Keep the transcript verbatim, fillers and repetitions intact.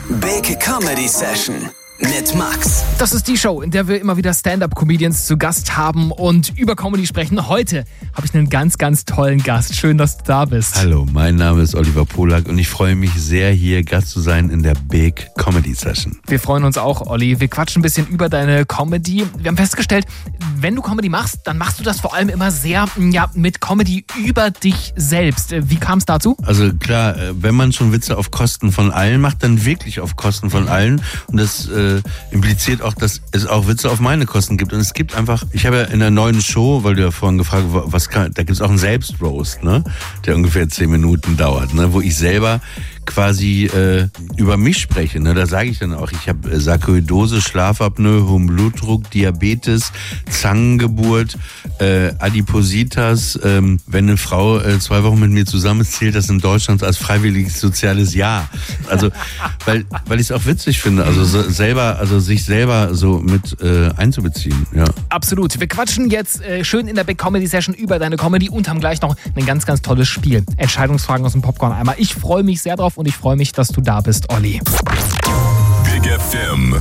Big Comedy Session mit Max. Das ist die Show, in der wir immer wieder Stand-Up-Comedians zu Gast haben und über Comedy sprechen. Heute habe ich einen ganz, ganz tollen Gast. Schön, dass du da bist. Hallo, mein Name ist Oliver Polak und ich freue mich sehr, hier Gast zu sein in der Big Comedy Session. Wir freuen uns auch, Olli. Wir quatschen ein bisschen über deine Comedy. Wir haben festgestellt, wenn du Comedy machst, dann machst du das vor allem immer sehr ja, mit Comedy über dich selbst. Wie kam es dazu? Also klar, wenn man schon Witze auf Kosten von allen macht, dann wirklich auf Kosten von allen. Und das äh, impliziert auch, dass es auch Witze auf meine Kosten gibt. Und es gibt einfach, ich habe ja in der neuen Show, weil du ja vorhin gefragt hast, was kann, da gibt es auch einen Selbstroast, ne, der ungefähr zehn Minuten dauert, ne, wo ich selber quasi äh, über mich spreche. Ne? Da sage ich dann auch, ich habe äh, Sarkoidose, Schlafapnoe, hohen Blutdruck, Diabetes, Zangengeburt, äh, Adipositas. Ähm, wenn eine Frau äh, zwei Wochen mit mir zusammen ist, zählt das in Deutschland als freiwilliges soziales Jahr. Also, weil, weil ich es auch witzig finde, also so selber, also sich selber so mit äh, einzubeziehen. Ja. Absolut. Wir quatschen jetzt äh, schön in der Big Comedy Session über deine Comedy und haben gleich noch ein ganz, ganz tolles Spiel. Entscheidungsfragen aus dem Popcorn-Eimer. Ich freue mich sehr drauf und ich freue mich, dass du da bist, Olli. Big F M.